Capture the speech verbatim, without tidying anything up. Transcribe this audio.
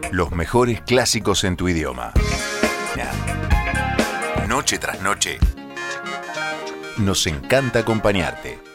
Los mejores clásicos en tu idioma. Noche tras noche. Nos encanta acompañarte.